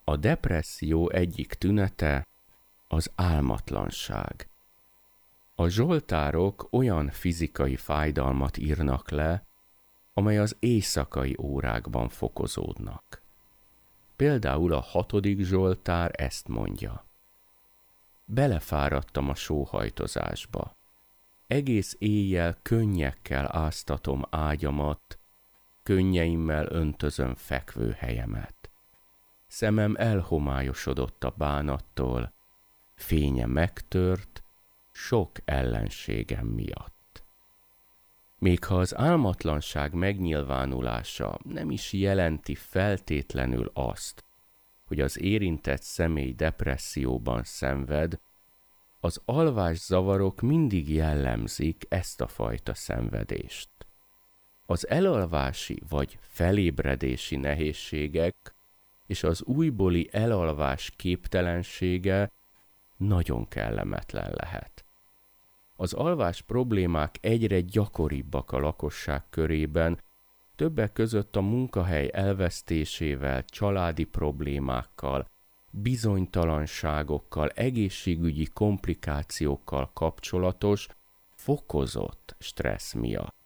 A depresszió egyik tünete az álmatlanság. A zsoltárok olyan fizikai fájdalmat írnak le, amely az éjszakai órákban fokozódnak. Például a 6. zsoltár ezt mondja. Belefáradtam a sóhajtozásba. Egész éjjel könnyekkel áztatom ágyamat, könnyeimmel öntözöm fekvőhelyemet. Szemem elhomályosodott a bánattól, fénye megtört, sok ellenségem miatt. Még ha az álmatlanság megnyilvánulása nem is jelenti feltétlenül azt, hogy az érintett személy depresszióban szenved, az alvászavarok mindig jellemzik ezt a fajta szenvedést. Az elalvási vagy felébredési nehézségek és az újbóli elalvás képtelensége nagyon kellemetlen lehet. Az alvás problémák egyre gyakoribbak a lakosság körében, többek között a munkahely elvesztésével, családi problémákkal, bizonytalanságokkal, egészségügyi komplikációkkal kapcsolatos, fokozott stressz miatt.